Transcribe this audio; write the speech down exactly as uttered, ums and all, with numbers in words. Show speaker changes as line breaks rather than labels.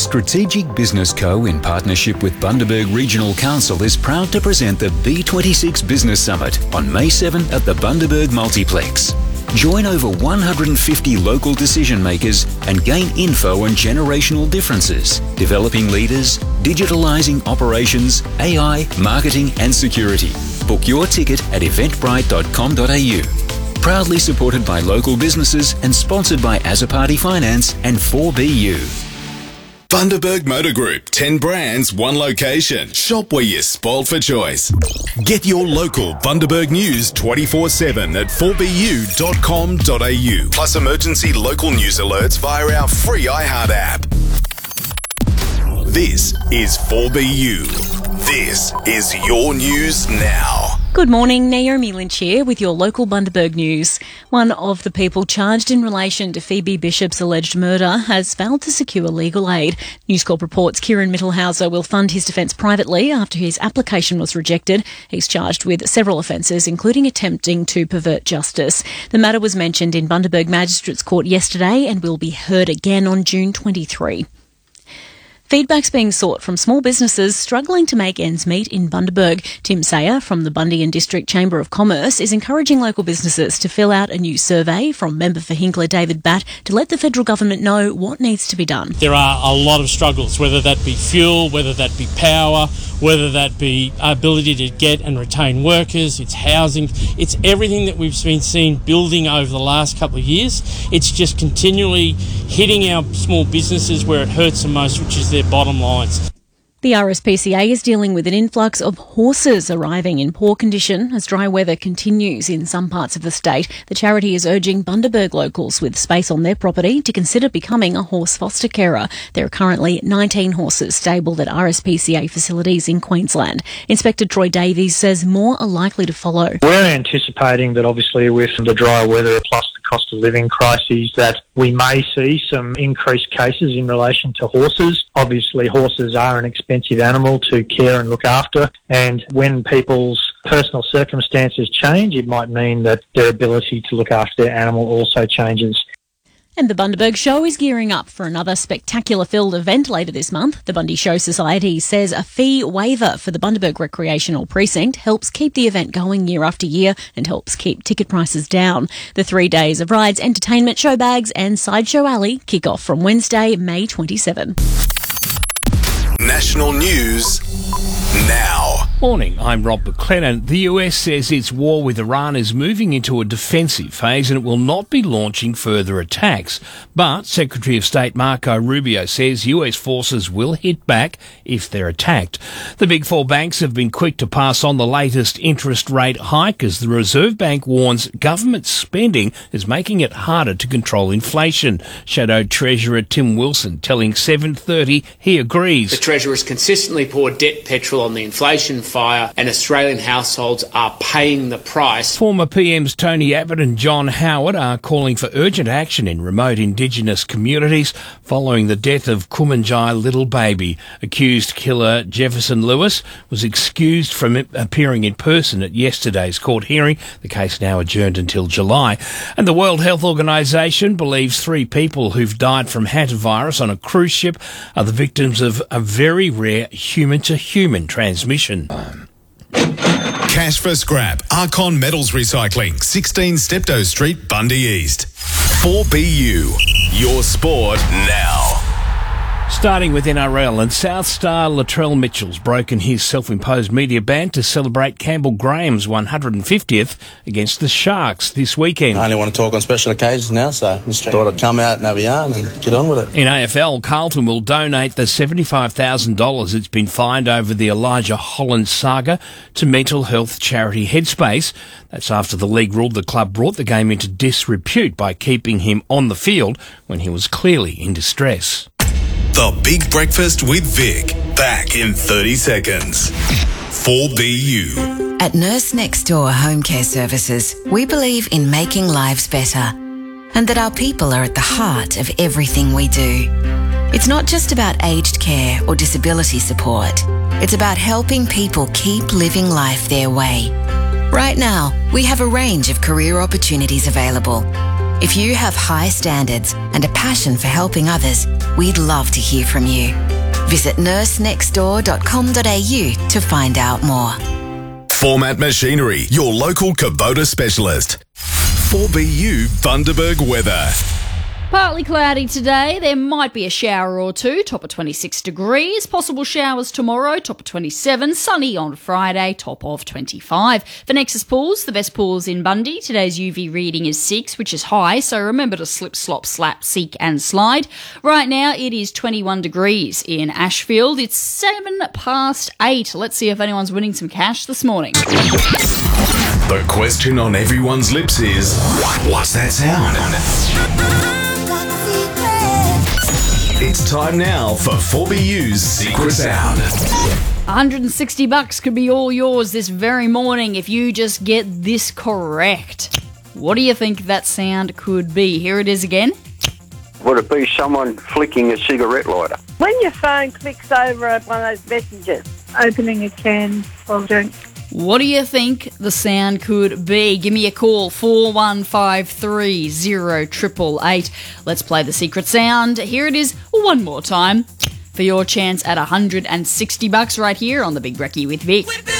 Strategic Business Co, in partnership with Bundaberg Regional Council, is proud to present the B twenty-six Business Summit on May seventh at the Bundaberg Multiplex. Join over one hundred fifty local decision makers and gain info on generational differences, developing leaders, digitalising operations, A I, marketing and security. Book your ticket at eventbrite dot com dot a u. Proudly supported by local businesses and sponsored by Azzopardi Finance and four B U.
Bundaberg Motor Group. ten brands, one location. Shop where you're spoiled for choice. Get your local Bundaberg news twenty-four seven at four b u dot com dot a u. Plus emergency local news alerts via our free iHeart app. This is four B U. This is your news now.
Good morning, Naomi Lynch here with your local Bundaberg news. One of the people charged in relation to Phoebe Bishop's alleged murder has failed to secure legal aid. News Corp reports Kieran Mittelhauser will fund his defence privately after his application was rejected. He's charged with several offences, including attempting to pervert justice. The matter was mentioned in Bundaberg Magistrates Court yesterday and will be heard again on June twenty-third. Feedback's being sought from small businesses struggling to make ends meet in Bundaberg. Tim Sayer from the Bundy and District Chamber of Commerce is encouraging local businesses to fill out a new survey from member for Hinkler David Batt to let the federal government know what needs to be done.
There are a lot of struggles, whether that be fuel, whether that be power, whether that be ability to get and retain workers, it's housing, it's everything that we've been seeing building over the last couple of years. It's just continually hitting our small businesses where it hurts the most, which is their bottom lines.
The R S P C A is dealing with an influx of horses arriving in poor condition as dry weather continues in some parts of the state. The charity is urging Bundaberg locals with space on their property to consider becoming a horse foster carer. There are currently nineteen horses stabled at R S P C A facilities in Queensland. Inspector Troy Davies says more are likely to follow.
We're anticipating that obviously with the dry weather plus the cost of living crises that we may see some increased cases in relation to horses. Obviously horses are an expensive animal to care and look after, and when people's personal circumstances change, it might mean that their ability to look after their animal also changes.
And the Bundaberg Show is gearing up for another spectacular filled event later this month. The Bundy Show Society says a fee waiver for the Bundaberg Recreational Precinct helps keep the event going year after year and helps keep ticket prices down. The three days of rides, entertainment, show bags and Sideshow Alley kick off from Wednesday, May twenty-seventh.
National news now.
Morning, I'm Rob McLennan. The U S says its war with Iran is moving into a defensive phase and it will not be launching further attacks. But Secretary of State Marco Rubio says U S forces will hit back if they're attacked. The big four banks have been quick to pass on the latest interest rate hike as the Reserve Bank warns government spending is making it harder to control inflation. Shadow Treasurer Tim Wilson telling seven thirty he agrees.
The Treasurer's consistently poured debt petrol on the inflation fire and Australian households are paying the price.
Former P Ms Tony Abbott and John Howard are calling for urgent action in remote Indigenous communities following the death of Kumanjai little baby. Accused killer Jefferson Lewis was excused from appearing in person at yesterday's court hearing. The case now adjourned until July. And the World Health Organization believes three people who've died from hantavirus on a cruise ship are the victims of a very rare human-to-human transmission.
Cash for scrap. Archon Metals Recycling, sixteen Steptoe Street, Bundy East. four B U. Your sport now.
Starting with N R L, and South star Latrell Mitchell's broken his self-imposed media ban to celebrate Campbell Graham's one hundred fiftieth against the Sharks this weekend.
I only want to talk on special occasions now, so just thought I'd come out and have a yarn and get on with it.
In A F L, Carlton will donate the seventy-five thousand dollars it's been fined over the Elijah Holland saga to mental health charity Headspace. That's after the league ruled the club brought the game into disrepute by keeping him on the field when he was clearly in distress.
The Big Breakfast with Vic. Back in thirty seconds. four B U.
At Nurse Next Door Home Care Services, we believe in making lives better and that our people are at the heart of everything we do. It's not just about aged care or disability support. It's about helping people keep living life their way. Right now, we have a range of career opportunities available. If you have high standards and a passion for helping others, we'd love to hear from you. Visit nurse next door dot com dot a u to find out more.
Format Machinery, your local Kubota specialist. four B U Bundaberg weather.
Partly cloudy today. There might be a shower or two, top of twenty-six degrees. Possible showers tomorrow, top of twenty-seven. Sunny on Friday, top of twenty-five. For Nexus Pools, the best pools in Bundy. Today's U V reading is six, which is high, so remember to slip, slop, slap, seek and slide. Right now it is twenty-one degrees in Ashfield. It's seven past eight. Let's see if anyone's winning some cash this morning.
The question on everyone's lips is, what's that sound? It's time now for four B U's Secret Sound.
one hundred sixty bucks could be all yours this very morning if you just get this correct. What do you think that sound could be? Here it is again.
Would it be someone flicking a cigarette lighter?
When your phone clicks over one of those messages, opening a can of drink.
What do you think the sound could be? Give me a call, four one five three zero eight eight eight. Let's play the secret sound. Here it is one more time for your chance at one hundred sixty bucks right here on the Big Brekkie with Vic.